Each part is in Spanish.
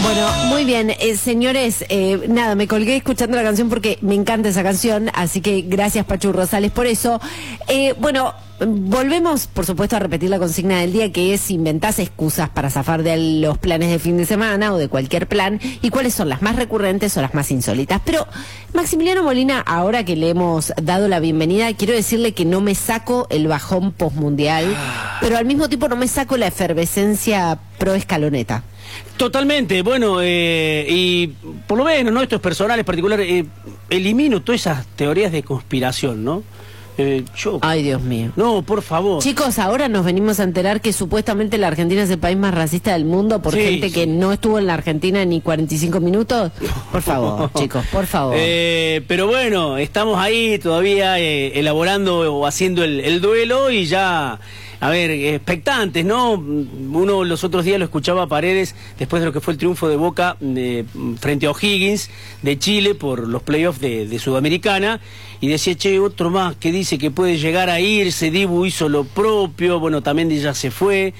Bueno, muy bien, señores, nada, me colgué escuchando la canción porque me encanta esa canción, así que gracias Pachu Rosales por eso. Bueno, volvemos, por supuesto, a repetir la consigna del día, que es: inventás excusas para zafar de los planes de fin de semana o de cualquier plan, y cuáles son las más recurrentes o las más insólitas. Pero, Maximiliano Molina, ahora que le hemos dado la bienvenida, quiero decirle que no me saco el bajón postmundial, pero al mismo tiempo no me saco la efervescencia pro Scaloneta. Totalmente, bueno, y por lo menos, ¿no? Estos personales particulares, elimino todas esas teorías de conspiración, ¿no? Ay, Dios mío. No, por favor. Chicos, ahora nos venimos a enterar que supuestamente la Argentina es el país más racista del mundo por gente que no estuvo en la Argentina ni 45 minutos. Por favor, chicos, por favor. Pero bueno, estamos ahí todavía elaborando o haciendo el duelo y ya... A ver, expectantes, ¿no? Uno los otros días lo escuchaba a Paredes después de lo que fue el triunfo de Boca frente a O'Higgins de Chile por los playoffs de Sudamericana, y decía, che, otro más que dice que puede llegar a irse, Dibu hizo lo propio, bueno, también ya se fue.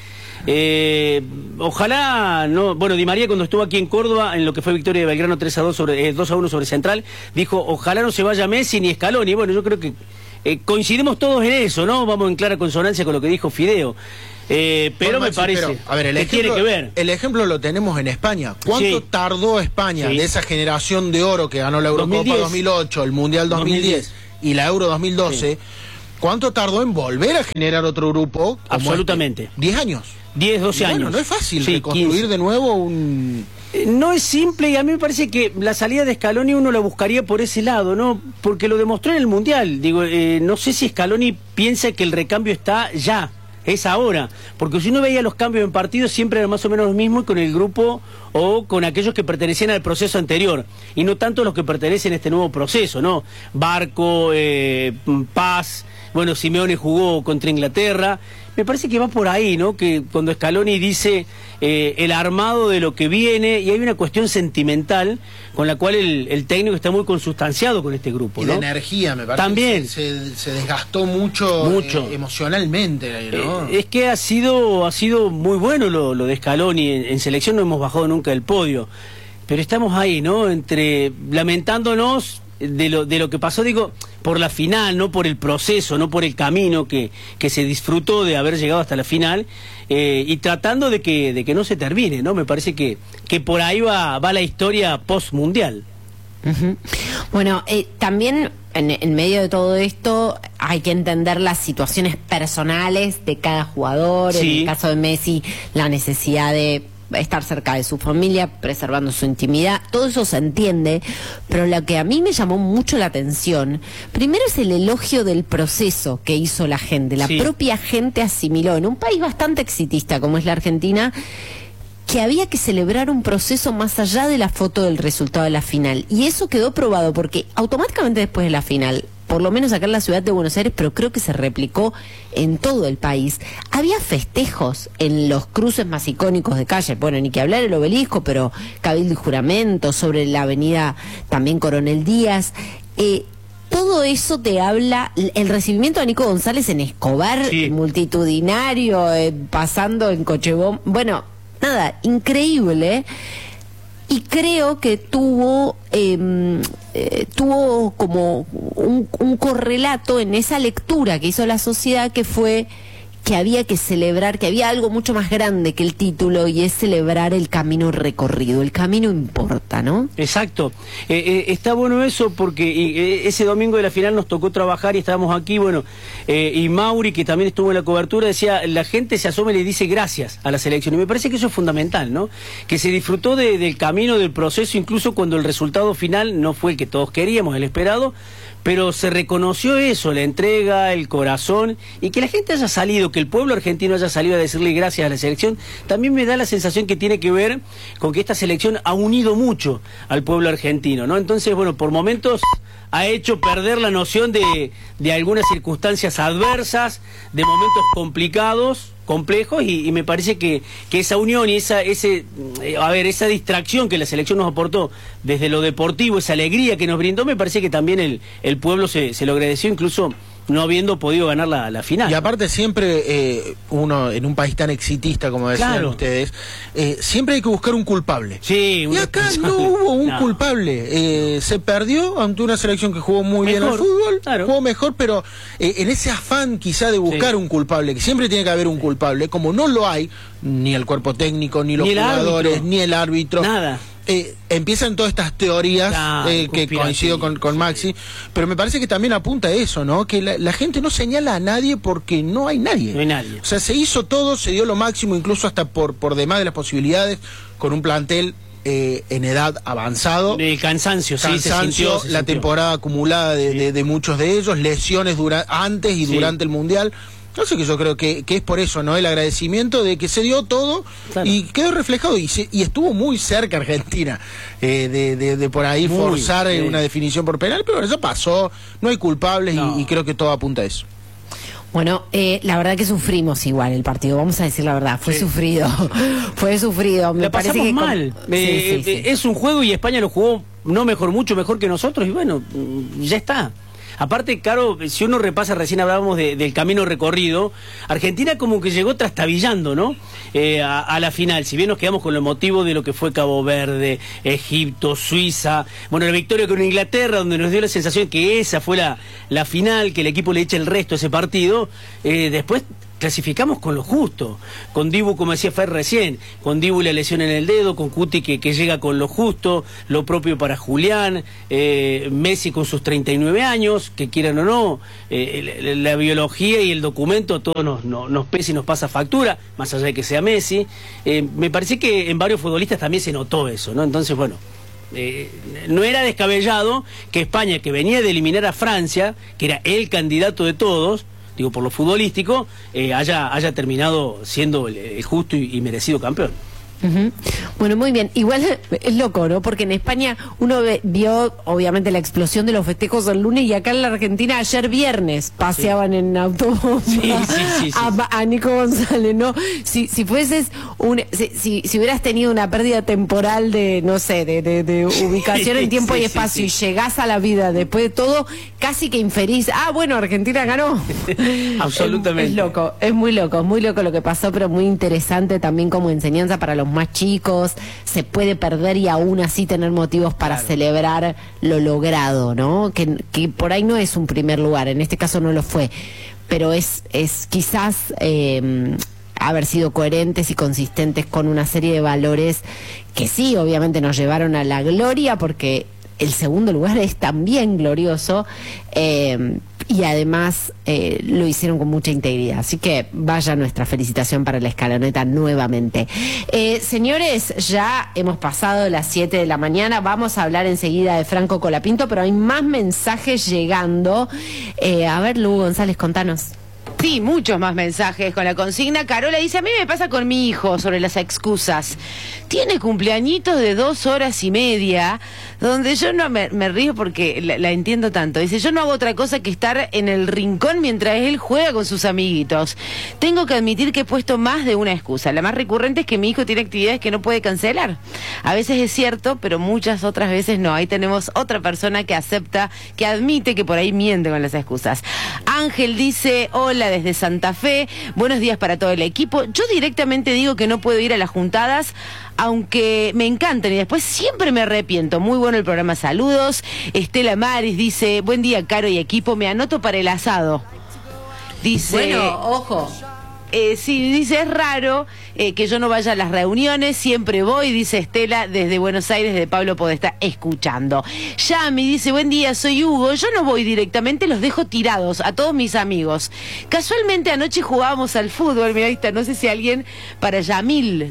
Ojalá, no, bueno, Di María cuando estuvo aquí en Córdoba en lo que fue victoria de Belgrano 2-1 sobre Central, dijo, ojalá no se vaya Messi ni Scaloni. Bueno, yo creo que coincidimos todos en eso, ¿no? Vamos en clara consonancia con lo que dijo Fideo. Pero bueno, me parece pero, a ver, el ejemplo, tiene que ver. El ejemplo lo tenemos en España. ¿Cuánto tardó España de esa generación de oro que ganó la Eurocopa 2008, el Mundial 2010 y la Euro 2012? ¿Cuánto tardó en volver a generar otro grupo? Absolutamente. 10 años. 10, 12 años. Bueno, no es fácil reconstruir 15. De nuevo un... No es simple, y a mí me parece que la salida de Scaloni uno la buscaría por ese lado, ¿no? Porque lo demostró en el Mundial. Digo, no sé si Scaloni piensa que el recambio está ya, es ahora. Porque si uno veía los cambios en partidos siempre eran más o menos los mismos con el grupo o con aquellos que pertenecían al proceso anterior. Y no tanto los que pertenecen a este nuevo proceso, ¿no? Barco, Paz, bueno, Simeone jugó contra Inglaterra. Me parece que va por ahí, ¿no? Que cuando Scaloni dice el armado de lo que viene, y hay una cuestión sentimental con la cual el técnico está muy consustanciado con este grupo, ¿no? Y la energía, me parece. También. Que se desgastó mucho. Emocionalmente, ¿no? Es que ha sido muy bueno lo de Scaloni. En selección no hemos bajado nunca del podio. Pero estamos ahí, ¿no? Entre lamentándonos de lo que pasó, digo, por la final, no por el proceso, no por el camino que se disfrutó de haber llegado hasta la final, y tratando de que no se termine, ¿no? Me parece que por ahí va la historia post-mundial. Bueno, también en medio de todo esto hay que entender las situaciones personales de cada jugador. En el caso de Messi, la necesidad de estar cerca de su familia, preservando su intimidad, todo eso se entiende, pero lo que a mí me llamó mucho la atención, primero es el elogio del proceso que hizo la gente, la propia gente asimiló, en un país bastante exitista como es la Argentina, que había que celebrar un proceso más allá de la foto del resultado de la final, y eso quedó probado porque automáticamente después de la final, por lo menos acá en la ciudad de Buenos Aires, pero creo que se replicó en todo el país, había festejos en los cruces más icónicos de calle, bueno, ni que hablar el Obelisco, pero Cabildo y Juramento, sobre la avenida también Coronel Díaz, todo eso te habla, el recibimiento de Nico González en Escobar, multitudinario, pasando en Cochebón, bueno, nada, increíble. Y creo que tuvo como un correlato en esa lectura que hizo la sociedad, que fue que había que celebrar, que había algo mucho más grande que el título, y es celebrar el camino recorrido. El camino importa, ¿no? Exacto. Está bueno eso porque ese domingo de la final nos tocó trabajar y estábamos aquí, bueno, y Mauri, que también estuvo en la cobertura, decía, la gente se asoma y le dice gracias a la selección. Y me parece que eso es fundamental, ¿no? Que se disfrutó del camino, del proceso, incluso cuando el resultado final no fue el que todos queríamos, el esperado, pero se reconoció eso, la entrega, el corazón, y que la gente haya salido, que el pueblo argentino haya salido a decirle gracias a la selección, también me da la sensación que tiene que ver con que esta selección ha unido mucho al pueblo argentino, ¿no? Entonces, bueno, por momentos ha hecho perder la noción de algunas circunstancias adversas, de momentos complicados, complejos, y me parece que esa unión y esa distracción que la selección nos aportó desde lo deportivo, esa alegría que nos brindó, me parece que también el pueblo se lo agradeció, incluso no habiendo podido ganar la final. Y aparte siempre uno, en un país tan exitista como decían ustedes, siempre hay que buscar un culpable. Sí, y acá no hubo un culpable. Se perdió ante una selección que jugó muy bien al fútbol, jugó mejor, pero en ese afán quizá de buscar un culpable, que siempre tiene que haber un culpable, como no lo hay, ni el cuerpo técnico, ni los jugadores, ni el árbitro. Nada. Empiezan todas estas teorías que coincido con Maxi, pero me parece que también apunta a eso, ¿no? Que la gente no señala a nadie porque no hay nadie. No hay nadie. O sea, se hizo todo, se dio lo máximo, incluso hasta por demás de las posibilidades, con un plantel en edad avanzado. De cansancio, sí, se sintió. La temporada acumulada de muchos de ellos, lesiones antes y durante el Mundial. No sé, que yo creo que es por eso, ¿no? El agradecimiento de que se dio todo y quedó reflejado y estuvo muy cerca Argentina de por ahí forzar una definición por penal, pero eso pasó, no hay culpables y creo que todo apunta a eso. Bueno, la verdad que sufrimos igual el partido, vamos a decir la verdad, fue sufrido, fue sufrido. Me parece que mal. Es un juego y España lo jugó mucho mejor que nosotros y bueno, ya está. Aparte, Caro, si uno repasa, recién hablábamos del camino recorrido, Argentina como que llegó trastabillando, ¿no? A la final, si bien nos quedamos con lo emotivo de lo que fue Cabo Verde, Egipto, Suiza, bueno, la victoria con Inglaterra, donde nos dio la sensación que esa fue la final, que el equipo le echa el resto a ese partido, después clasificamos con lo justo, con Dibu, como decía Fer recién, con Dibu la lesión en el dedo, con Cuti que llega con lo justo, lo propio para Julián, Messi con sus 39 años, que quieran o no, la biología y el documento todo nos pesa y nos pasa factura, más allá de que sea Messi. Me parece que en varios futbolistas también se notó eso, ¿no? Entonces, bueno, no era descabellado que España, que venía de eliminar a Francia, que era el candidato de todos, digo, por lo futbolístico, haya terminado siendo el justo y merecido campeón. Bueno, muy bien. Igual es loco, ¿no? Porque en España uno vio, obviamente, la explosión de los festejos el lunes y acá en la Argentina ayer viernes paseaban en autobús a Nico González, ¿no? Si fueses si hubieras tenido una pérdida temporal de, no sé, de ubicación en tiempo y espacio y llegás a la vida después de todo, casi que inferís, bueno, Argentina ganó. Absolutamente. Es loco, es muy loco lo que pasó, pero muy interesante también como enseñanza para los más chicos. Se puede perder y aún así tener motivos para celebrar lo logrado, ¿no? Que por ahí no es un primer lugar, en este caso no lo fue, pero es quizás haber sido coherentes y consistentes con una serie de valores que sí, obviamente nos llevaron a la gloria, porque el segundo lugar es también glorioso, y además lo hicieron con mucha integridad. Así que vaya nuestra felicitación para la escaloneta nuevamente. Señores, ya hemos pasado las 7 de la mañana. Vamos a hablar enseguida de Franco Colapinto, pero hay más mensajes llegando. A ver, Lu González, contanos. Sí, muchos más mensajes con la consigna. Carola dice, a mí me pasa con mi hijo sobre las excusas. Tiene cumpleañitos de 2 horas y media, donde yo no me río porque la entiendo tanto. Dice, yo no hago otra cosa que estar en el rincón mientras él juega con sus amiguitos. Tengo que admitir que he puesto más de una excusa. La más recurrente es que mi hijo tiene actividades que no puede cancelar. A veces es cierto, pero muchas otras veces no. Ahí tenemos otra persona que acepta, que admite que por ahí miente con las excusas. Ángel dice, hola desde Santa Fe, buenos días para todo el equipo. Yo directamente digo que no puedo ir a las juntadas, aunque me encantan y después siempre me arrepiento. Muy bueno el programa, saludos. Estela Maris dice, buen día Caro y equipo, me anoto para el asado. Dice, bueno, ojo. Sí, dice, es raro que yo no vaya a las reuniones, siempre voy, dice Estela, desde Buenos Aires, de Pablo Podestá, escuchando. Yami dice, buen día, soy Hugo, yo no voy directamente, los dejo tirados a todos mis amigos. Casualmente anoche jugábamos al fútbol, mira, ahí está, no sé si alguien para Yamil,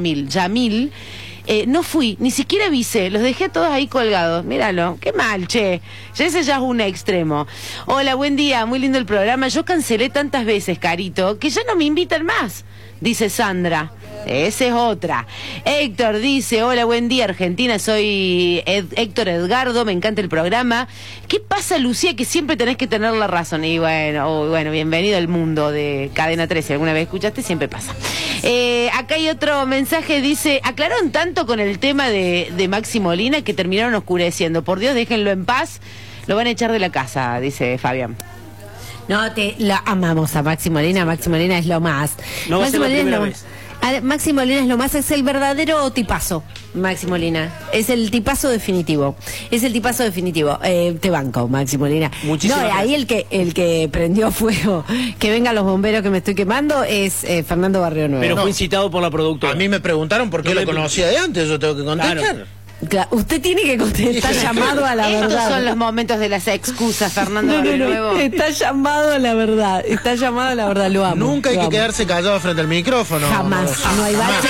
no fui, ni siquiera avisé, los dejé todos ahí colgados, míralo, qué mal, che, ese ya es un extremo. Hola, buen día, muy lindo el programa, yo cancelé tantas veces, Carito, que ya no me invitan más, dice Sandra. Esa es otra. Héctor dice, hola, buen día Argentina, soy Héctor Edgardo, me encanta el programa. ¿Qué pasa, Lucía, que siempre tenés que tener la razón? Y bueno, bienvenido al mundo de Cadena 13, alguna vez escuchaste, siempre pasa. Acá hay otro mensaje, dice, aclararon tanto con el tema de Maxi Molina que terminaron oscureciendo. Por Dios, déjenlo en paz, lo van a echar de la casa, dice Fabián. No, la amamos a Maxi Molina. Maxi Molina es lo más. No va a ser la primera vez. Maxi Molina es lo más, es el verdadero tipazo. Maxi Molina es el tipazo definitivo. Te banco, Maxi Molina. Muchísimas gracias. Ahí el que prendió fuego, que vengan los bomberos que me estoy quemando, es Fernando Barrio Nuevo. Pero fue incitado por la productora. A mí me preguntaron por qué lo conocía de antes, yo tengo que contestar. Claro. Usted tiene que contestar llamado a la verdad. Estos son los momentos de las excusas, Fernando Barrio Nuevo. Está llamado a la verdad. Lo amo. Nunca hay que quedarse callado frente al micrófono. Jamás. No hay bache.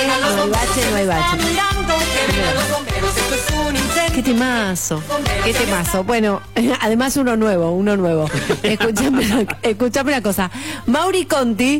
Qué temazo. Bueno, además uno nuevo. Escuchame una cosa. Mauri Conti,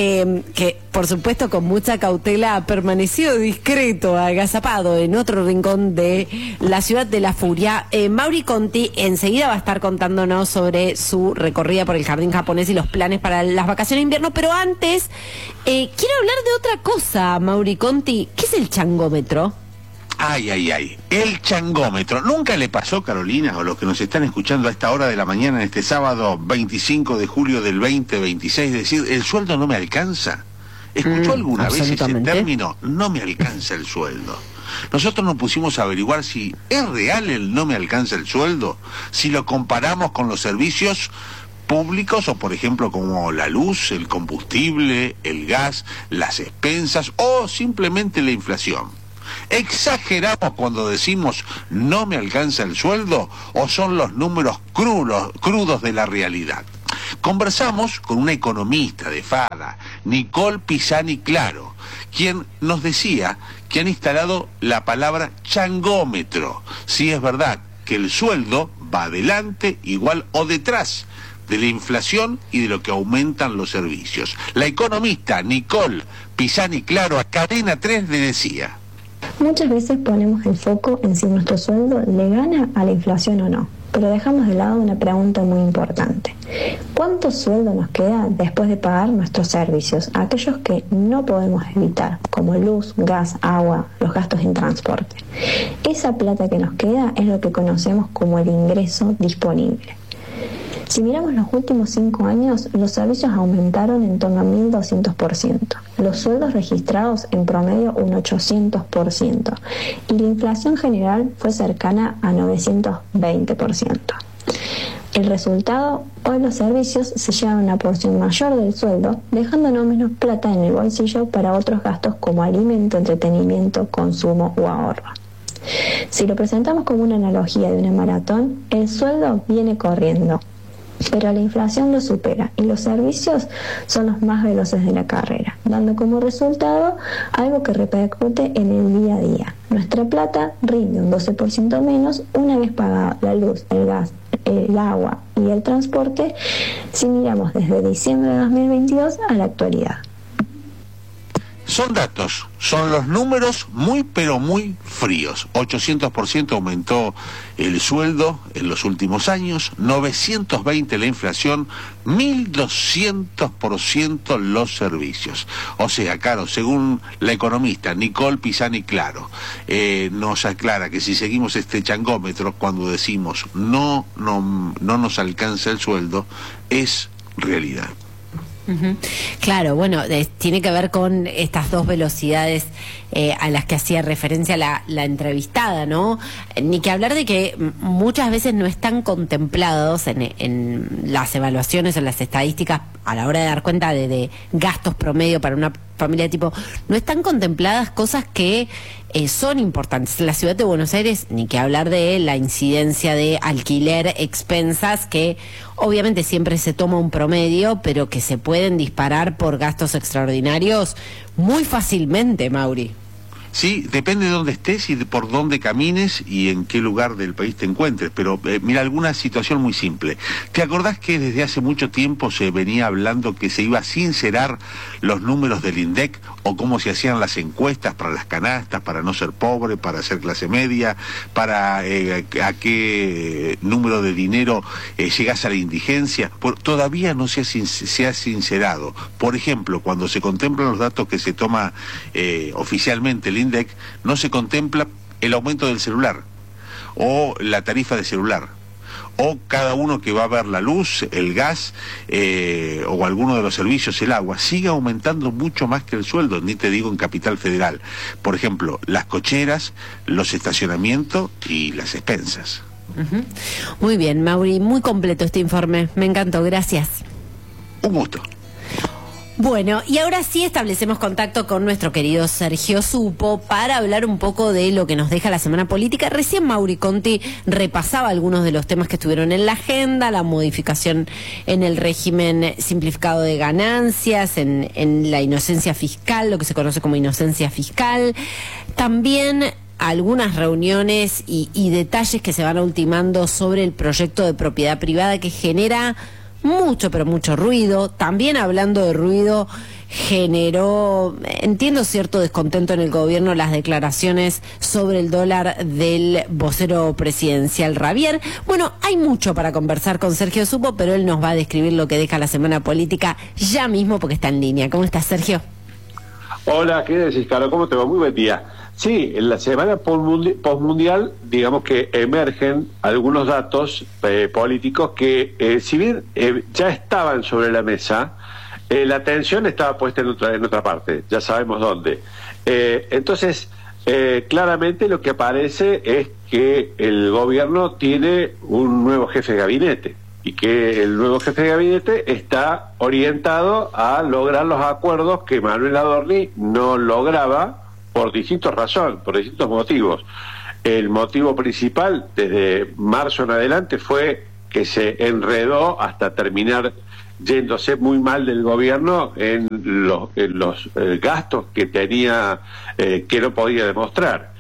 que por supuesto con mucha cautela ha permanecido discreto, agazapado en otro rincón de la ciudad de la furia. Mauri Conti enseguida va a estar contándonos sobre su recorrida por el jardín japonés y los planes para las vacaciones de invierno, pero antes quiero hablar de otra cosa, Mauri Conti. ¿Qué es el changómetro? Ay, el changómetro. ¿Nunca le pasó, Carolina, o los que nos están escuchando a esta hora de la mañana, en este sábado 25 de julio del 2026, decir, el sueldo no me alcanza? ¿Escuchó alguna vez ese término? No me alcanza el sueldo. Nosotros nos pusimos a averiguar si es real el no me alcanza el sueldo, si lo comparamos con los servicios públicos, o por ejemplo como la luz, el combustible, el gas, las expensas, o simplemente la inflación. ¿Exageramos cuando decimos no me alcanza el sueldo o son los números crudos de la realidad? Conversamos con una economista de Fada, Nicole Pisani Claro, quien nos decía que han instalado la palabra changómetro, si es verdad que el sueldo va adelante, igual o detrás de la inflación y de lo que aumentan los servicios. La economista Nicole Pisani Claro a Cadena 3 le decía: muchas veces ponemos el foco en si nuestro sueldo le gana a la inflación o no, pero dejamos de lado una pregunta muy importante. ¿Cuánto sueldo nos queda después de pagar nuestros servicios, aquellos que no podemos evitar, como luz, gas, agua, los gastos en transporte? Esa plata que nos queda es lo que conocemos como el ingreso disponible. Si miramos los últimos 5 años, los servicios aumentaron en torno a 1.200%, los sueldos registrados en promedio un 800%, y la inflación general fue cercana a 920%. El resultado, hoy los servicios se llevan una porción mayor del sueldo, dejándonos menos plata en el bolsillo para otros gastos como alimento, entretenimiento, consumo o ahorro. Si lo presentamos como una analogía de una maratón, el sueldo viene corriendo, pero la inflación lo supera y los servicios son los más veloces de la carrera, dando como resultado algo que repercute en el día a día. Nuestra plata rinde un 12% menos una vez pagada la luz, el gas, el agua y el transporte, si miramos desde diciembre de 2022 a la actualidad. Son datos, son los números muy pero muy fríos. 800% aumentó el sueldo en los últimos años, 920 la inflación, 1.200% los servicios. O sea, Caro, según la economista Nicole Pisani Claro, nos aclara que si seguimos este changómetro, cuando decimos no nos alcanza el sueldo, es realidad. Claro, bueno, tiene que ver con estas dos velocidades a las que hacía referencia la entrevistada, ¿no? Ni que hablar de que muchas veces no están contemplados en las evaluaciones, en las estadísticas, a la hora de dar cuenta de gastos promedio para una familia tipo, no están contempladas cosas que son importantes. En la ciudad de Buenos Aires, ni que hablar de la incidencia de alquiler, expensas, que obviamente siempre se toma un promedio, pero que se pueden disparar por gastos extraordinarios muy fácilmente, Mauri. Sí, depende de dónde estés y por dónde camines y en qué lugar del país te encuentres, pero mira, alguna situación muy simple. ¿Te acordás que desde hace mucho tiempo se venía hablando que se iba a sincerar los números del INDEC o cómo se hacían las encuestas para las canastas, para no ser pobre, para ser clase media, para a qué número de dinero llegás a la indigencia? Todavía no se ha sincerado. Por ejemplo, cuando se contemplan los datos que se toma oficialmente el INDEC, no se contempla el aumento del celular o la tarifa de celular o cada uno que va a ver la luz, el gas o alguno de los servicios, el agua, sigue aumentando mucho más que el sueldo, ni te digo en Capital Federal. Por ejemplo, las cocheras, los estacionamientos y las expensas. Muy bien, Mauri, muy completo este informe, me encantó, gracias. Un gusto. Bueno, y ahora sí establecemos contacto con nuestro querido Sergio Supo para hablar un poco de lo que nos deja la semana política. Recién Mauri Conti repasaba algunos de los temas que estuvieron en la agenda, la modificación en el régimen simplificado de ganancias, en la inocencia fiscal, lo que se conoce como inocencia fiscal. También algunas reuniones y detalles que se van ultimando sobre el proyecto de propiedad privada que genera mucho, pero mucho ruido. También hablando de ruido, generó, entiendo, cierto descontento en el gobierno las declaraciones sobre el dólar del vocero presidencial Rabier. Bueno, hay mucho para conversar con Sergio Supo, pero él nos va a describir lo que deja la semana política ya mismo porque está en línea. ¿Cómo estás, Sergio? Hola, ¿qué decís, Caro? ¿Cómo te va? Muy buen día. Sí, en la semana postmundial, digamos que emergen algunos datos políticos que, si bien ya estaban sobre la mesa, la atención estaba puesta en otra parte, ya sabemos dónde. Entonces, claramente lo que aparece es que el gobierno tiene un nuevo jefe de gabinete y que el nuevo jefe de gabinete está orientado a lograr los acuerdos que Manuel Adorni no lograba por distintas razones, por distintos motivos. El motivo principal, desde marzo en adelante, fue que se enredó hasta terminar yéndose muy mal del gobierno en los gastos que tenía, que no podía demostrar.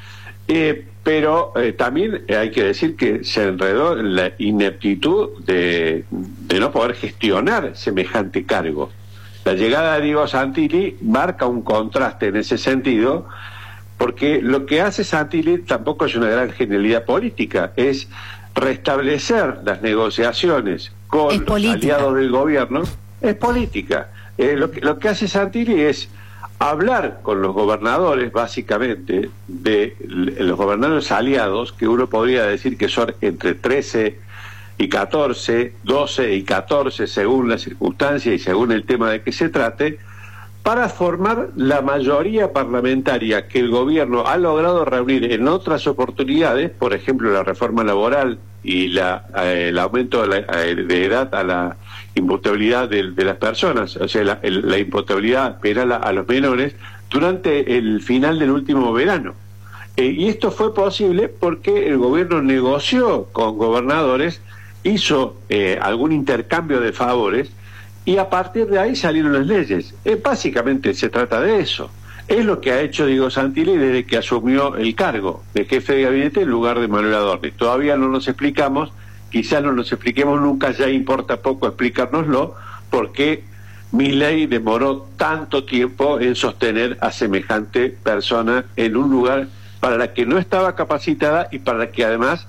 Pero también hay que decir que se enredó en la ineptitud de no poder gestionar semejante cargo. La llegada de Diego Santilli marca un contraste en ese sentido, porque lo que hace Santilli tampoco es una gran genialidad política, es restablecer las negociaciones con los aliados del gobierno, es política. Lo que hace Santilli es hablar con los gobernadores, básicamente, de los gobernadores aliados, que uno podría decir que son entre 13 y 14, 12 y 14, según la circunstancia y según el tema de que se trate, para formar la mayoría parlamentaria que el gobierno ha logrado reunir en otras oportunidades, por ejemplo la reforma laboral y el aumento de edad a la imputabilidad de las personas, o sea, la imputabilidad penal a los menores, durante el final del último verano. Y esto fue posible porque el gobierno negoció con gobernadores, hizo algún intercambio de favores y a partir de ahí salieron las leyes. Básicamente se trata de eso. Es lo que ha hecho Diego Santilli desde que asumió el cargo de jefe de gabinete en lugar de Manuel Adorni. Todavía no nos explicamos, quizás no nos expliquemos nunca, ya importa poco explicárnoslo, porque Milei demoró tanto tiempo en sostener a semejante persona en un lugar para la que no estaba capacitada y para la que además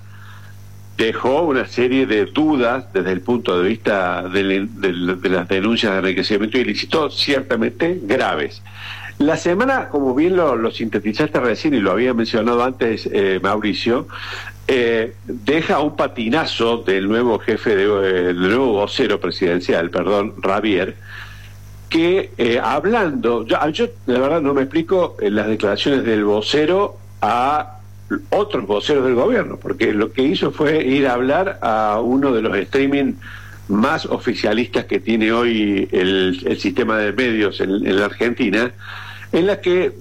dejó una serie de dudas desde el punto de vista de las denuncias de enriquecimiento ilícito ciertamente graves. La semana, como bien lo sintetizaste recién y lo había mencionado antes Mauricio, deja un patinazo del nuevo jefe, del nuevo vocero presidencial, Rabier, que hablando, yo la verdad no me explico las declaraciones del vocero a otros voceros del gobierno, porque lo que hizo fue ir a hablar a uno de los streaming más oficialistas que tiene hoy el sistema de medios en la Argentina, en la que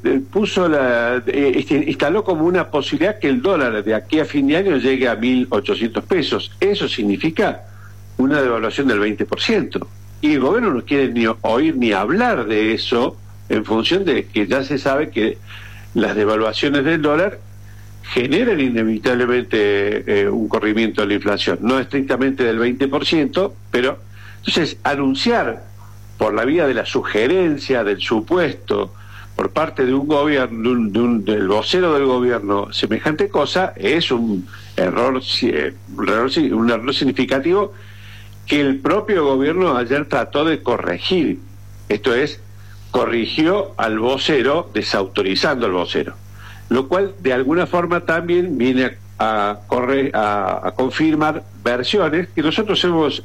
instaló como una posibilidad que el dólar de aquí a fin de año llegue a 1.800 pesos. Eso significa una devaluación del 20%. Y el gobierno no quiere ni oír ni hablar de eso, en función de que ya se sabe que las devaluaciones del dólar generan inevitablemente un corrimiento de la inflación, no estrictamente del 20%, pero entonces anunciar por la vía de la sugerencia, del supuesto, por parte de un gobierno, del vocero del gobierno, semejante cosa, es un error significativo que el propio gobierno ayer trató de corregir. Esto es, corrigió al vocero, desautorizando al vocero. Lo cual de alguna forma también viene a confirmar versiones que nosotros hemos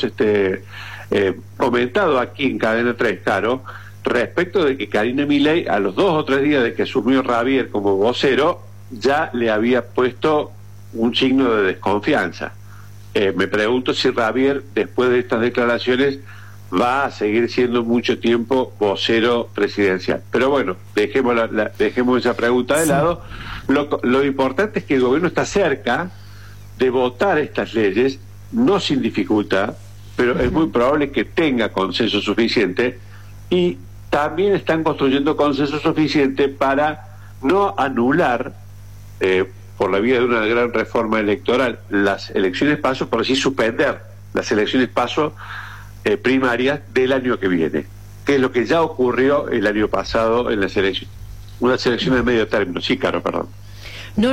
comentado aquí en Cadena 3, Caro, respecto de que Karina Milei, a los 2 o 3 días de que asumió Javier como vocero, ya le había puesto un signo de desconfianza. Me pregunto si Javier, después de estas declaraciones, va a seguir siendo mucho tiempo vocero presidencial. Pero bueno, dejemos esa pregunta de lado. Lo importante es que el gobierno está cerca de votar estas leyes, no sin dificultad, pero es muy probable que tenga consenso suficiente, y también están construyendo consenso suficiente para no anular, por la vía de una gran reforma electoral, las elecciones PASO, por así suspender las elecciones PASO primarias del año que viene, que es lo que ya ocurrió el año pasado en las elecciones, unas elecciones de medio término. Sí, Caro, perdón. No,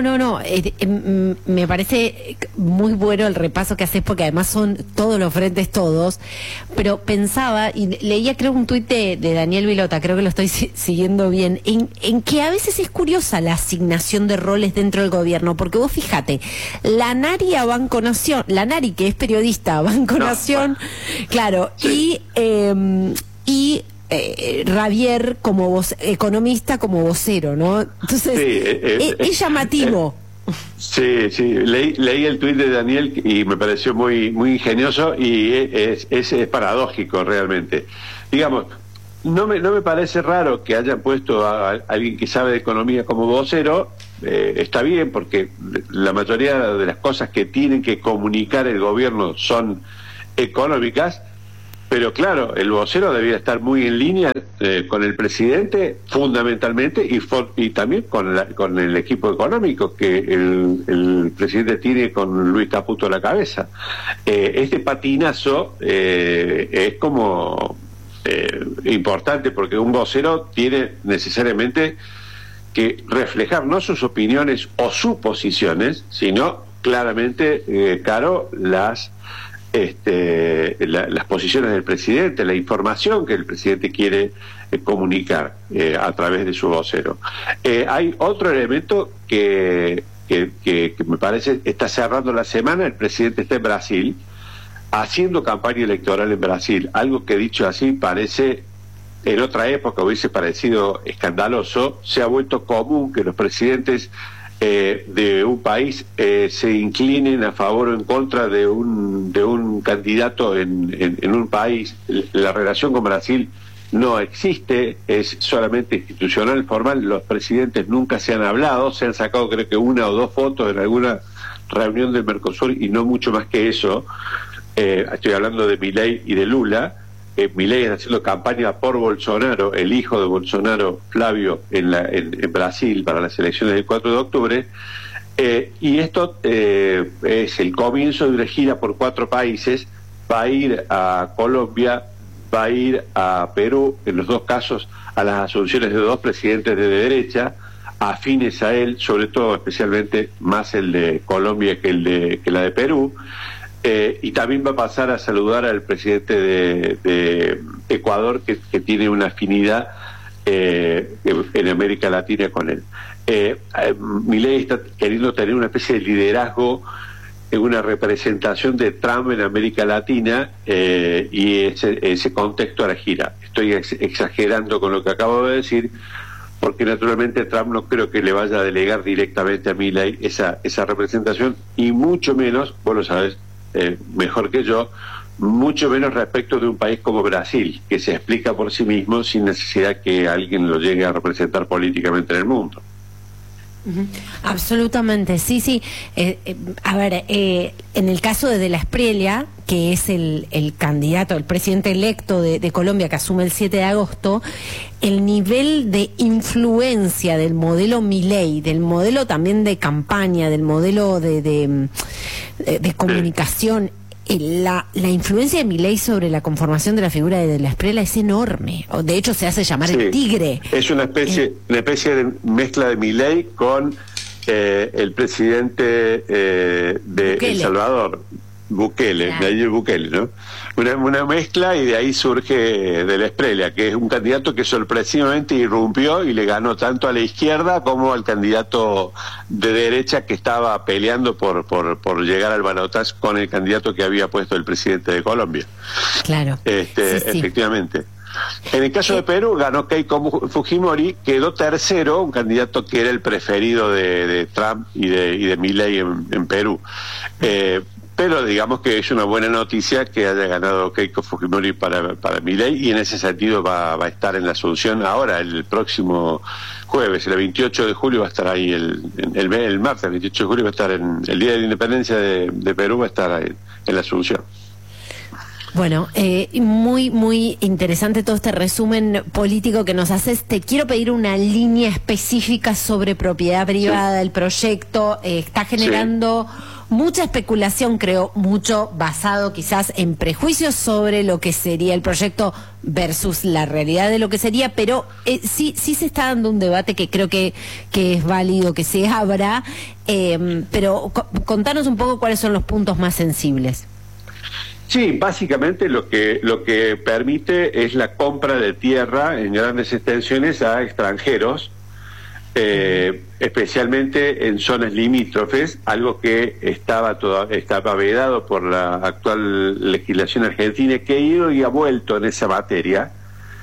me parece muy bueno el repaso que haces, porque además son todos los frentes todos, pero pensaba, y leía creo un tuit de Daniel Vilota, creo que lo estoy siguiendo bien, en que a veces es curiosa la asignación de roles dentro del gobierno, porque vos fíjate, la Nari a Banco Nación, la Nari que es periodista a Banco Nación, claro, sí. y Javier como economista, como vocero, ¿no? Entonces, es llamativo. Sí, leí el tuit de Daniel y me pareció muy ingenioso, y es paradójico realmente. Digamos, no me parece raro que hayan puesto a alguien que sabe de economía como vocero. Está bien, porque la mayoría de las cosas que tienen que comunicar el gobierno son económicas. Pero claro, el vocero debía estar muy en línea con el presidente, fundamentalmente, y también con el equipo económico que el presidente tiene con Luis Caputo a la cabeza. Este patinazo es como importante, porque un vocero tiene necesariamente que reflejar no sus opiniones o suposiciones, sino claramente, Caro, las posiciones del presidente, la información que el presidente quiere comunicar a través de su vocero. Hay otro elemento que me parece está cerrando la semana. El presidente está en Brasil haciendo campaña electoral en Brasil, algo que, dicho así, parece, en otra época hubiese parecido escandaloso. Se ha vuelto común que los presidentes de un país se inclinen a favor o en contra de un candidato en un país. La relación con Brasil no existe, es solamente institucional, formal. Los presidentes nunca se han hablado, se han sacado creo que 1 o 2 fotos en alguna reunión del Mercosur, y no mucho más que eso. Estoy hablando de Milei y de Lula. Milei está haciendo campaña por Bolsonaro, el hijo de Bolsonaro, Flavio, en Brasil para las elecciones del 4 de octubre, y esto es el comienzo de una gira por 4 países. Va a ir a Colombia, va a ir a Perú, en los 2 casos a las asunciones de 2 presidentes de derecha, afines a él, sobre todo, especialmente más el de Colombia que la de Perú. Y también va a pasar a saludar al presidente de Ecuador, que tiene una afinidad en América Latina con él. Milei está queriendo tener una especie de liderazgo en una representación de Trump en América Latina, y ese contexto a la gira. Estoy exagerando con lo que acabo de decir, porque naturalmente Trump no creo que le vaya a delegar directamente a Milei esa representación, y mucho menos, vos lo sabés mejor que yo, mucho menos respecto de un país como Brasil, que se explica por sí mismo sin necesidad que alguien lo llegue a representar políticamente en el mundo. Absolutamente, sí. A ver, en el caso de la Espriella, que es el candidato, el presidente electo de Colombia, que asume el 7 de agosto, el nivel de influencia del modelo Milei, del modelo también de campaña, del modelo de comunicación, la influencia de Milei sobre la conformación de la figura de la Espriella es enorme. De hecho, se hace llamar el tigre. Es una especie de mezcla de Milei con el presidente de El Salvador, Bukele, claro. Nayib Bukele, ¿no? Una mezcla, y de ahí surge de la Esprella, que es un candidato que sorpresivamente irrumpió y le ganó tanto a la izquierda como al candidato de derecha que estaba peleando por llegar al balotaje con el candidato que había puesto el presidente de Colombia. Claro. Sí. Efectivamente. En el caso de Perú ganó Keiko Fujimori, quedó tercero, un candidato que era el preferido de Trump y de Milei en Perú. Pero digamos que es una buena noticia que haya ganado Keiko Fujimori para Milei, y en ese sentido va a estar en la Asunción ahora, el próximo jueves, el 28 de julio va a estar ahí, el martes, el 28 de julio va a estar el Día de la Independencia de Perú, va a estar ahí, en la Asunción. Bueno, muy interesante todo este resumen político que nos haces. Te quiero pedir una línea específica sobre propiedad privada del proyecto. Está generando mucha especulación, creo, mucho basado quizás en prejuicios sobre lo que sería el proyecto versus la realidad de lo que sería, pero sí se está dando un debate que creo que es válido que se abra, pero contanos un poco cuáles son los puntos más sensibles. Sí, básicamente lo que permite es la compra de tierra en grandes extensiones a extranjeros, especialmente en zonas limítrofes, algo que estaba vedado por la actual legislación argentina, que ha ido y ha vuelto en esa materia.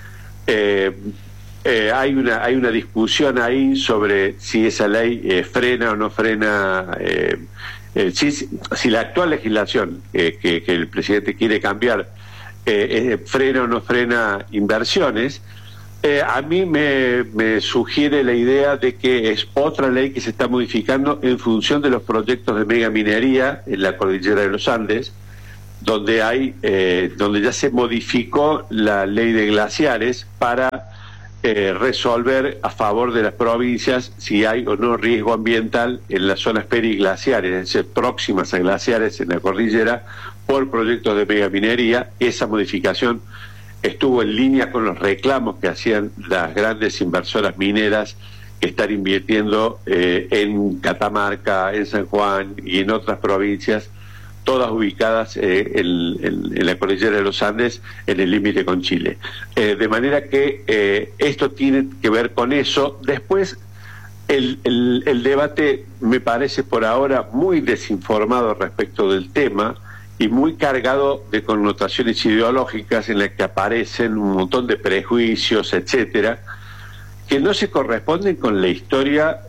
Hay una discusión ahí sobre si esa ley frena o no frena. Si la actual legislación que el presidente quiere cambiar frena o no frena inversiones, a mí me sugiere la idea de que es otra ley que se está modificando en función de los proyectos de megaminería en la cordillera de los Andes, donde ya se modificó la ley de glaciares para resolver a favor de las provincias si hay o no riesgo ambiental en las zonas periglaciares, es decir, próximas a glaciares en la cordillera, por proyectos de megaminería. Esa modificación estuvo en línea con los reclamos que hacían las grandes inversoras mineras que están invirtiendo en Catamarca, en San Juan y en otras provincias, todas ubicadas en la cordillera de los Andes, en el límite con Chile. De manera que esto tiene que ver con eso. Después, el debate me parece por ahora muy desinformado respecto del tema y muy cargado de connotaciones ideológicas en las que aparecen un montón de prejuicios, etcétera, que no se corresponden con la historia,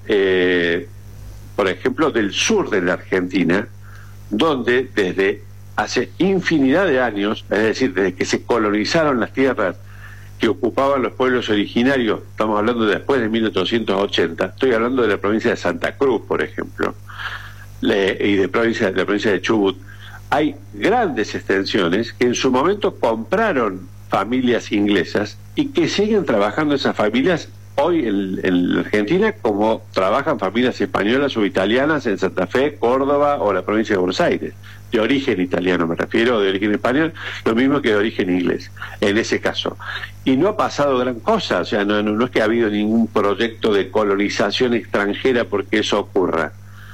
por ejemplo, del sur de la Argentina, donde desde hace infinidad de años, es decir, desde que se colonizaron las tierras que ocupaban los pueblos originarios, estamos hablando de después de 1880, estoy hablando de la provincia de Santa Cruz, por ejemplo, y de la provincia de Chubut, hay grandes extensiones que en su momento compraron familias inglesas y que siguen trabajando esas familias hoy en la Argentina, como trabajan familias españolas o italianas en Santa Fe, Córdoba o la provincia de Buenos Aires, de origen italiano me refiero, de origen español, lo mismo que de origen inglés, en ese caso. Y no ha pasado gran cosa, o sea, no es que ha habido ningún proyecto de colonización extranjera porque eso ocurra.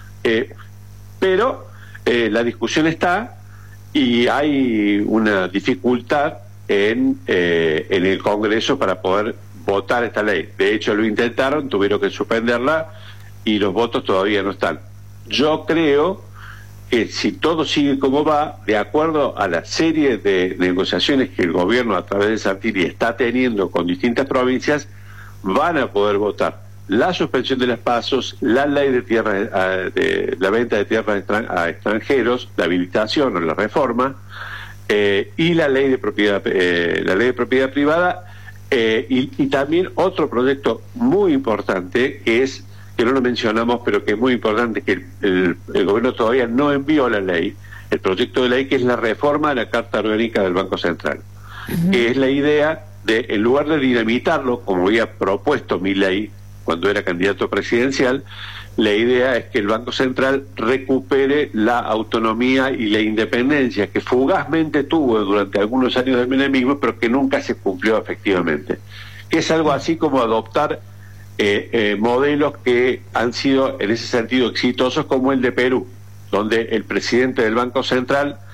Pero la discusión está, y hay una dificultad en el Congreso para poder votar esta ley. De hecho, lo intentaron, tuvieron que suspenderla y los votos todavía no están. Yo creo que si todo sigue como va, de acuerdo a la serie de negociaciones que el gobierno a través de Santilli está teniendo con distintas provincias, van a poder votar la suspensión de las PASOs, la ley de tierras, de la venta de tierras a extranjeros, la habilitación o la reforma, y la ley de propiedad privada. Y también otro proyecto muy importante que no lo mencionamos, pero que es muy importante, que el gobierno todavía no envió la ley, el proyecto de ley, que es la reforma de la Carta Orgánica del Banco Central, que es la idea de, en lugar de dinamitarlo, como había propuesto Milei cuando era candidato presidencial, la idea es que el Banco Central recupere la autonomía y la independencia que fugazmente tuvo durante algunos años del menemismo, pero que nunca se cumplió efectivamente. Que es algo así como adoptar modelos que han sido en ese sentido exitosos, como el de Perú, donde el presidente del Banco Central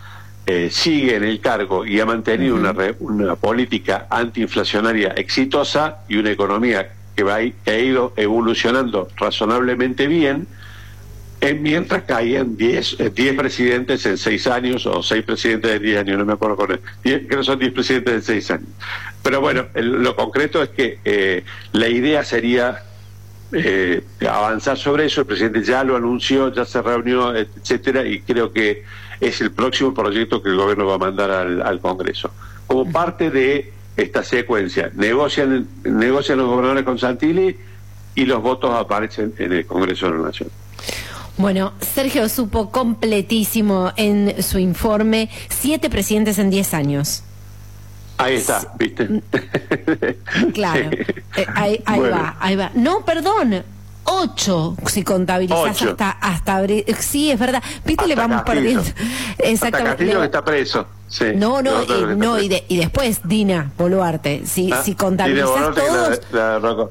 sigue en el cargo y ha mantenido una política antiinflacionaria exitosa y una economía que ha ido evolucionando razonablemente bien, mientras caían 10 presidentes en 6 años, o 6 presidentes en 10 años, no me acuerdo con él, creo que son 10 presidentes en 6 años. Pero bueno, lo concreto es que la idea sería avanzar sobre eso. El presidente ya lo anunció, ya se reunió, etcétera, y creo que es el próximo proyecto que el gobierno va a mandar al Congreso. Como parte de esta secuencia, negocian los gobernadores con Santilli y los votos aparecen en el Congreso de la Nación. Bueno, Sergio supo completísimo en su informe 7 presidentes en 10 años. Ahí está, ¿viste? Claro, ahí va. No, perdón, 8 si contabilizas 8. hasta abril. Sí, es verdad. Viste, le vamos perdiendo. Exactamente. Hasta Castillo que está preso. Sí. Y después Dina Boluarte. Si contabilizas todos.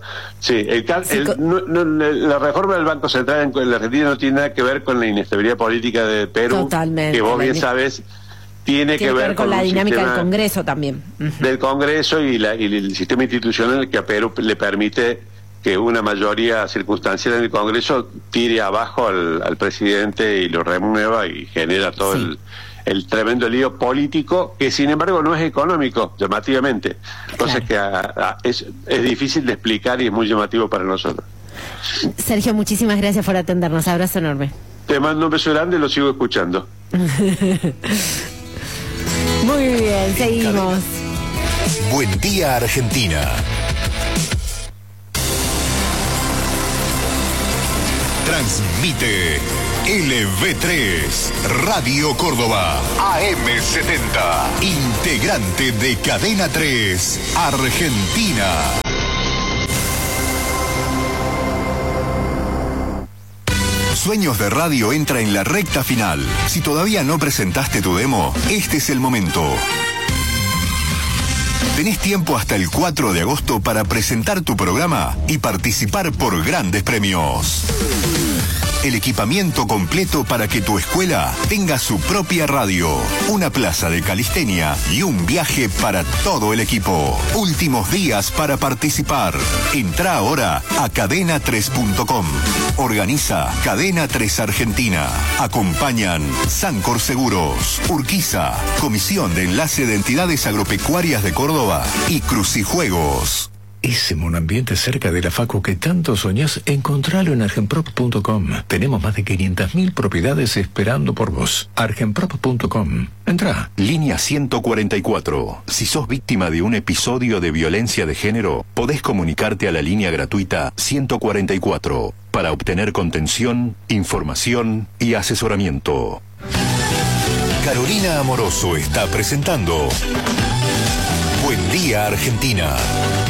La reforma del Banco Central en la Argentina no tiene nada que ver con la inestabilidad política de Perú. Totalmente. Que vos bien sabés. Tiene que ver con la dinámica del Congreso también. Del Congreso y el sistema institucional que a Perú le permite que una mayoría circunstancial en el Congreso tire abajo al presidente y lo remueva y genera todo el tremendo lío político, que sin embargo no es económico, llamativamente. Entonces es difícil de explicar y es muy llamativo para nosotros. Sergio, muchísimas gracias por atendernos. Abrazo enorme. Te mando un beso grande y lo sigo escuchando. Muy bien, seguimos. Buen día, Argentina. Transmite LV3, Radio Córdoba, AM70, integrante de Cadena 3, Argentina. Sueños de Radio entra en la recta final. Si todavía no presentaste tu demo, este es el momento. Tenés tiempo hasta el 4 de agosto para presentar tu programa y participar por grandes premios. El equipamiento completo para que tu escuela tenga su propia radio, una plaza de calistenia y un viaje para todo el equipo. Últimos días para participar. Entrá ahora a cadena3.com. Organiza Cadena 3 Argentina. Acompañan Sancor Seguros, Urquiza, Comisión de Enlace de Entidades Agropecuarias de Córdoba y Crucijuegos. Ese monoambiente cerca de la facu que tanto soñás, encontralo en argenprop.com. Tenemos más de 500.000 propiedades esperando por vos. argenprop.com. Entrá. Línea 144. Si sos víctima de un episodio de violencia de género, podés comunicarte a la línea gratuita 144 para obtener contención, información y asesoramiento. Carolina Amoroso está presentando Buen Día, Argentina.